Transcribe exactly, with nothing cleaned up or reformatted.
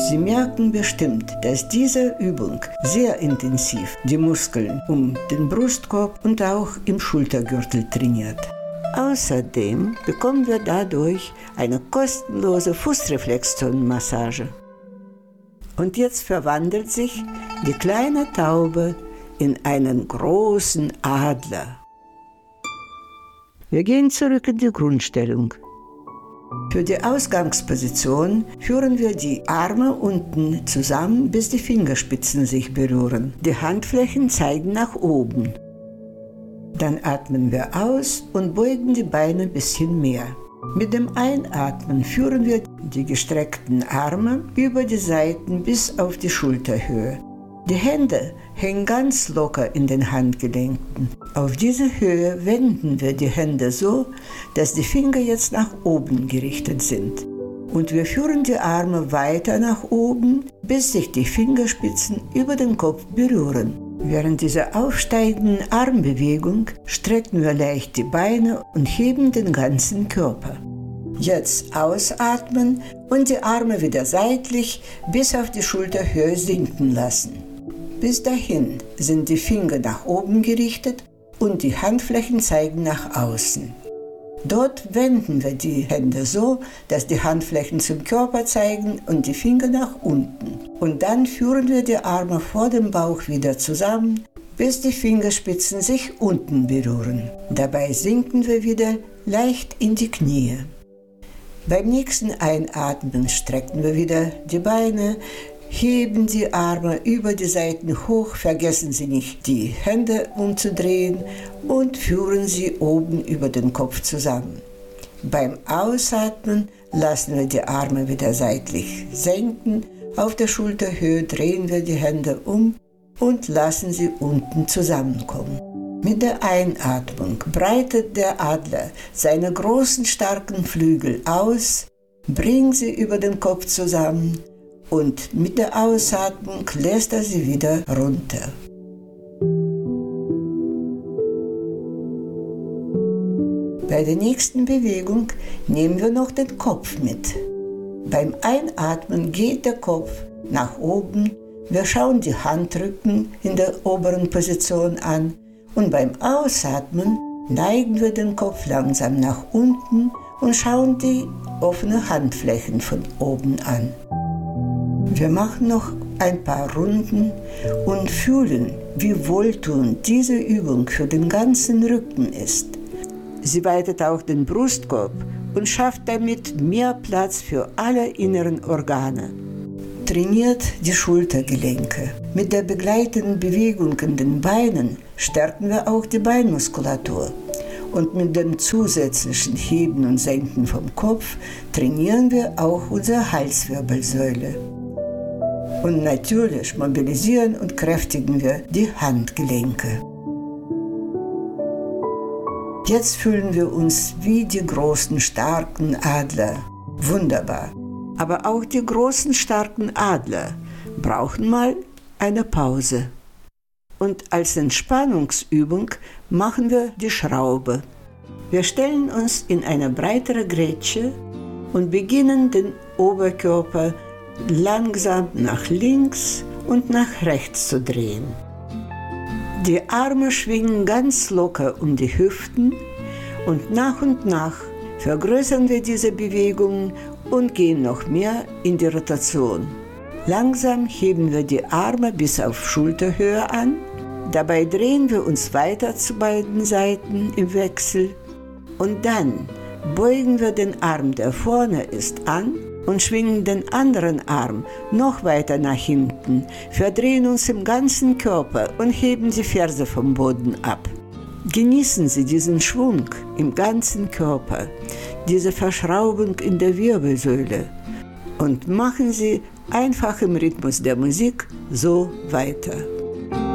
Sie merken bestimmt, dass diese Übung sehr intensiv die Muskeln um den Brustkorb und auch im Schultergürtel trainiert. Außerdem bekommen wir dadurch eine kostenlose Fußreflexzonenmassage. Und jetzt verwandelt sich die kleine Taube in einen großen Adler. Wir gehen zurück in die Grundstellung. Für die Ausgangsposition führen wir die Arme unten zusammen, bis die Fingerspitzen sich berühren. Die Handflächen zeigen nach oben. Dann atmen wir aus und beugen die Beine ein bisschen mehr. Mit dem Einatmen führen wir die gestreckten Arme über die Seiten bis auf die Schulterhöhe. Die Hände hängen ganz locker in den Handgelenken. Auf diese Höhe wenden wir die Hände so, dass die Finger jetzt nach oben gerichtet sind. Und wir führen die Arme weiter nach oben, bis sich die Fingerspitzen über den Kopf berühren. Während dieser aufsteigenden Armbewegung strecken wir leicht die Beine und heben den ganzen Körper. Jetzt ausatmen und die Arme wieder seitlich bis auf die Schulterhöhe sinken lassen. Bis dahin sind die Finger nach oben gerichtet und die Handflächen zeigen nach außen. Dort wenden wir die Hände so, dass die Handflächen zum Körper zeigen und die Finger nach unten. Und dann führen wir die Arme vor dem Bauch wieder zusammen, bis die Fingerspitzen sich unten berühren. Dabei sinken wir wieder leicht in die Knie. Beim nächsten Einatmen strecken wir wieder die Beine, heben die Arme über die Seiten hoch, vergessen Sie nicht, die Hände umzudrehen und führen sie oben über den Kopf zusammen. Beim Ausatmen lassen wir die Arme wieder seitlich senken, auf der Schulterhöhe drehen wir die Hände um und lassen sie unten zusammenkommen. Mit der Einatmung breitet der Adler seine großen, starken Flügel aus, bringt sie über den Kopf zusammen und mit der Ausatmung lässt er sie wieder runter. Bei der nächsten Bewegung nehmen wir noch den Kopf mit. Beim Einatmen geht der Kopf nach oben, wir schauen die Handrücken in der oberen Position an und beim Ausatmen neigen wir den Kopf langsam nach unten und schauen die offenen Handflächen von oben an. Wir machen noch ein paar Runden und fühlen, wie wohltuend diese Übung für den ganzen Rücken ist. Sie weitet auch den Brustkorb und schafft damit mehr Platz für alle inneren Organe. Trainiert die Schultergelenke. Mit der begleitenden Bewegung in den Beinen stärken wir auch die Beinmuskulatur. Und mit dem zusätzlichen Heben und Senken vom Kopf trainieren wir auch unsere Halswirbelsäule. Und natürlich mobilisieren und kräftigen wir die Handgelenke. Jetzt fühlen wir uns wie die großen, starken Adler. Wunderbar. Aber auch die großen, starken Adler brauchen mal eine Pause. Und als Entspannungsübung machen wir die Schraube. Wir stellen uns in eine breitere Grätsche und beginnen den Oberkörper langsam nach links und nach rechts zu drehen. Die Arme schwingen ganz locker um die Hüften und nach und nach vergrößern wir diese Bewegungen und gehen noch mehr in die Rotation. Langsam heben wir die Arme bis auf Schulterhöhe an. Dabei drehen wir uns weiter zu beiden Seiten im Wechsel. Und dann beugen wir den Arm, der vorne ist, an und schwingen den anderen Arm noch weiter nach hinten, verdrehen uns im ganzen Körper und heben die Ferse vom Boden ab. Genießen Sie diesen Schwung im ganzen Körper, diese Verschraubung in der Wirbelsäule und machen Sie einfach im Rhythmus der Musik so weiter.